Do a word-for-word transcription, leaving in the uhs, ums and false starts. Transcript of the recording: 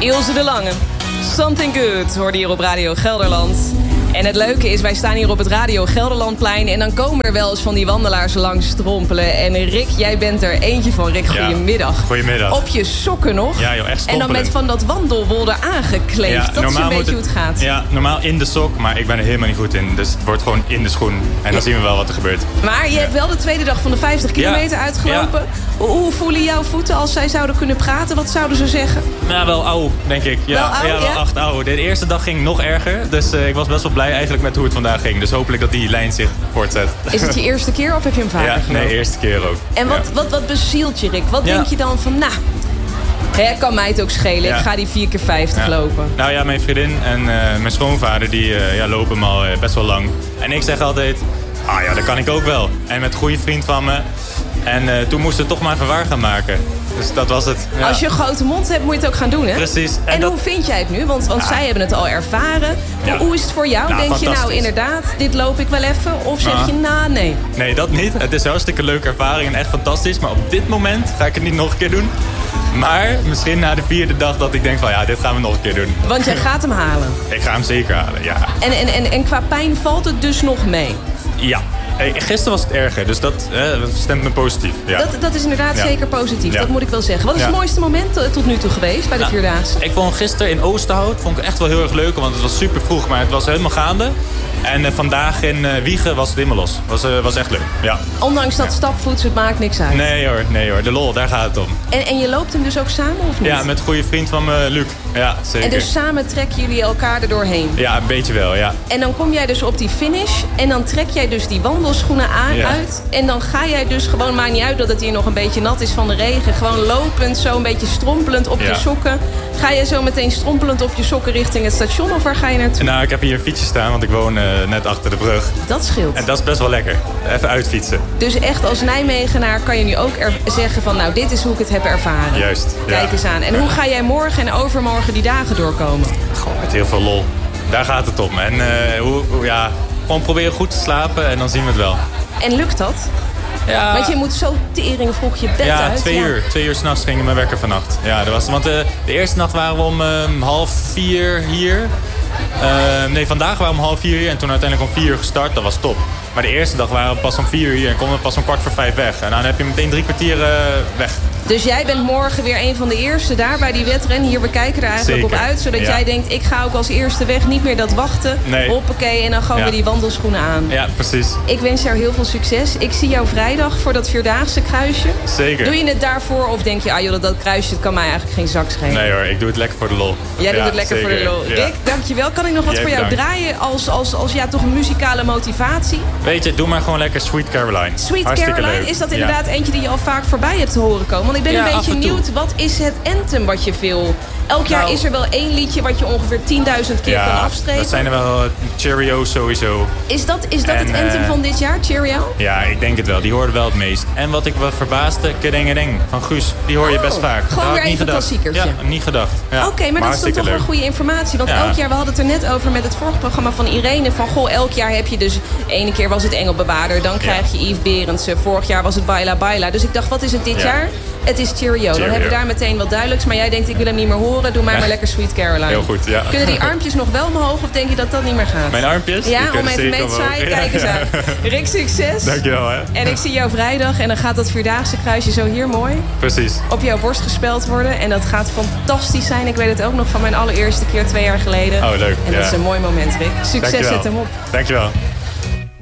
Ilse de Lange. Something Good hoorde hier op Radio Gelderland. En het leuke is, wij staan hier op het Radio Gelderlandplein... en dan komen er wel eens van die wandelaars langs strompelen. En Rick, jij bent er eentje van. Rick, goedemiddag. Ja, goedemiddag. Op je sokken nog. Ja, joh, echt strompelen. En dan met van dat wandelwol er aangekleefd. Ja, dat is een beetje hoe het gaat. Ja, normaal in de sok, maar ik ben er helemaal niet goed in. Dus het wordt gewoon in de schoen. En dan zien we wel wat er gebeurt. Maar je ja. hebt wel de tweede dag van de vijftig kilometer ja. uitgelopen. Ja. Hoe, hoe voelen jouw voeten als zij zouden kunnen praten? Wat zouden ze zeggen? Nou, wel ouw, denk ik. Ja, wel ouw, ja, wel ja? acht ouw. De eerste dag ging nog erger. Dus uh, ik was best wel blij eigenlijk met hoe het vandaag ging. Dus hopelijk dat die lijn zich voortzet. Is het je eerste keer of heb je hem vaker Ja, gelopen? nee, eerste keer ook. En wat, ja. wat, wat bezielt je, Rick? Wat ja. denk je dan van, nou, hè, kan mij het ook schelen. Ja. Ik ga die vier keer vijftig ja. lopen. Nou ja, mijn vriendin en uh, mijn schoonvader die uh, ja, lopen hem al uh, best wel lang. En ik zeg altijd, ah ja, dat kan ik ook wel. En met een goede vriend van me. En uh, toen moesten we toch maar even waar gaan maken. Dus dat was het. Ja. Als je een grote mond hebt, moet je het ook gaan doen, hè? Precies. En, en dat... hoe vind jij het nu? Want, want ja. zij hebben het al ervaren. Ja. Hoe is het voor jou? Nou, denk je nou inderdaad, dit loop ik wel even? Of zeg uh. je, nou, nee? Nee, dat niet. Het is een hartstikke leuke ervaring en echt fantastisch. Maar op dit moment ga ik het niet nog een keer doen. Maar misschien na de vierde dag dat ik denk van ja, dit gaan we nog een keer doen. Want jij gaat hem halen? Ik ga hem zeker halen, ja. En, en, en, en qua pijn valt het dus nog mee? Ja. Hey, gisteren was het erger, dus dat, eh, dat stemt me positief. Ja. Dat, dat is inderdaad ja. zeker positief, ja. dat moet ik wel zeggen. Wat is ja. het mooiste moment tot nu toe geweest bij de nou, Vierdaagse? Ik vond gisteren in Oosterhout vond ik echt wel heel erg leuk, want het was super vroeg, maar het was helemaal gaande. En uh, vandaag in uh, Wiegen was het helemaal los. Was, uh, was echt leuk, ja. Ondanks dat ja. stapvoets, het maakt niks uit? Nee hoor, nee hoor, de lol, daar gaat het om. En, en je loopt hem dus ook samen of niet? Ja, met een goede vriend van me, Luc. Ja, zeker. En dus samen trekken jullie elkaar er doorheen? Ja, een beetje wel, ja. En dan kom jij dus op die finish en dan trek jij dus die wandelschoenen aan, ja. uit. En dan ga jij dus gewoon, maakt niet uit dat het hier nog een beetje nat is van de regen. Gewoon lopend, zo een beetje strompelend op ja. je sokken. Ga je zo meteen strompelend op je sokken richting het station of waar ga je naartoe? Nou, ik heb hier een fietsje staan, want ik woon uh, net achter de brug. Dat scheelt. En dat is best wel lekker. Even uitfietsen. Dus echt als Nijmegenaar kan je nu ook er zeggen van nou, dit is hoe ik het heb ervaren. Juist. Kijk ja. eens aan. En hoe ga jij morgen en overmorgen die dagen doorkomen? Gewoon met heel veel lol. Daar gaat het om. En uh, hoe, hoe, ja, gewoon proberen goed te slapen en dan zien we het wel. En lukt dat? Ja. Want je moet zo tering vroeg je bed ja, uit. Twee ja, uur. Twee uur s'nachts ging mijn wekker vannacht. Ja, dat was, want uh, de eerste nacht waren we om uh, half vier hier. Uh, nee, vandaag waren we om half vier hier en toen uiteindelijk om vier uur gestart. Dat was top. Maar de eerste dag waren we pas om vier uur hier en konden we pas om kwart voor vijf weg. En dan heb je meteen drie kwartier uh, weg. Dus jij bent morgen weer een van de eerste daar bij die wedren. Hier, we kijken er eigenlijk Zeker. op uit. Zodat ja. jij denkt, ik ga ook als eerste weg. Niet meer dat wachten. Nee. Hoppakee, en dan gewoon ja. weer die wandelschoenen aan. Ja, precies. Ik wens jou heel veel succes. Ik zie jou vrijdag voor dat Vierdaagse kruisje. Zeker. Doe je het daarvoor of denk je, ah joh, dat, dat kruisje dat kan mij eigenlijk geen zak schelen? Nee hoor, ik doe het lekker voor de lol. Jij ja, doet het lekker zeker. voor de lol. Ja. Rick, dankjewel. Kan ik nog wat Jij voor jou bedankt. draaien als, als, als ja, toch een muzikale motivatie? Weet je, doe maar gewoon lekker Sweet Caroline. Sweet Hartstikke Caroline, leuk. is dat inderdaad ja. eentje die je al vaak voorbij hebt horen komen? Want ik ben ja, een beetje nieuw. Wat is het anthem wat je veel... Elk jaar nou, is er wel één liedje wat je ongeveer tienduizend keer ja, kan afstrepen. dat zijn er wel Cheerio sowieso. Is dat, is dat en, het anthem uh, van dit jaar, Cheerio? Ja, ik denk het wel. Die hoorde wel het meest. En wat ik wat verbaasde, Kedengedeng van Guus. Die hoor je oh, best vaak. Gewoon weer even een klassiekertje. Ja, niet gedacht. Ja, Oké, okay, maar, maar dat is dan toch wel goede informatie. Want ja. elk jaar, we hadden het er net over met het vorige programma van Irene. Van goh, elk jaar heb je dus... Ene keer was het Engelbewaarder, dan krijg je Yves Berendsen. Vorig jaar was het Baila Baila. Dus ik dacht, wat is het dit ja. jaar? Het is Cheerio. Cheerio. Dan hebben we daar meteen wat duidelijks. Maar jij denkt, ik wil hem niet meer horen. Doe mij maar lekker Sweet Caroline. Heel goed, ja. Kunnen die armpjes nog wel omhoog of denk je dat dat niet meer gaat? Mijn armpjes? Ja, om even mee te zwaaien. Kijk eens aan. Rick, succes. Dankjewel, hè. En ik zie jou vrijdag. En dan gaat dat Vierdaagse kruisje zo hier mooi. Precies. Op jouw borst gespeld worden. En dat gaat fantastisch zijn. Ik weet het ook nog van mijn allereerste keer twee jaar geleden. Oh, leuk. En ja. dat is een mooi moment, Rick. Succes, Dankjewel. Zet hem op. Dankjewel.